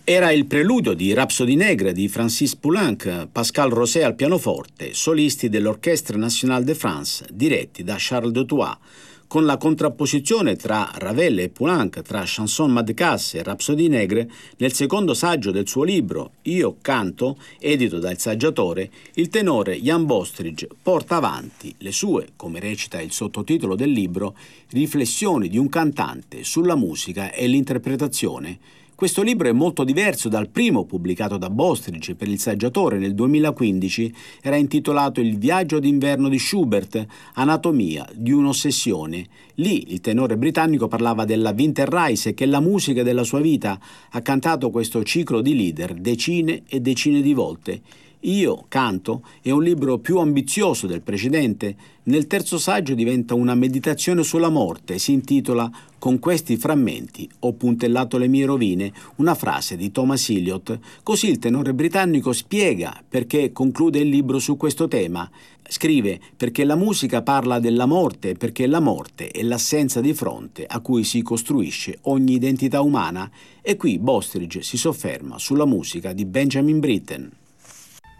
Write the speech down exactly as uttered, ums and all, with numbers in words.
Era il preludio di Rhapsody Negre di Francis Poulenc, Pascal Rosé al pianoforte, solisti dell'Orchestre Nationale de France, diretti da Charles Dutoit, con la contrapposizione tra Ravel e Poulenc, tra Chanson Madcasse e Rhapsody Negre. Nel secondo saggio del suo libro Io canto, edito dal saggiatore, il tenore Jan Bostridge porta avanti le sue, come recita il sottotitolo del libro, riflessioni di un cantante sulla musica e l'interpretazione. Questo libro è molto diverso dal primo pubblicato da Bostridge per il saggiatore nel duemilaquindici, era intitolato Il viaggio d'inverno di Schubert, anatomia di un'ossessione. Lì il tenore britannico parlava della Winterreise, che è la musica della sua vita. Ha cantato questo ciclo di leader decine e decine di volte. Io canto è un libro più ambizioso del precedente. Nel terzo saggio diventa una meditazione sulla morte, si intitola Con questi frammenti ho puntellato le mie rovine, una frase di Thomas Eliot. Così il tenore britannico spiega perché conclude il libro su questo tema. Scrive: perché la musica parla della morte, perché la morte è l'assenza di fronte a cui si costruisce ogni identità umana. E qui Bostridge si sofferma sulla musica di Benjamin Britten.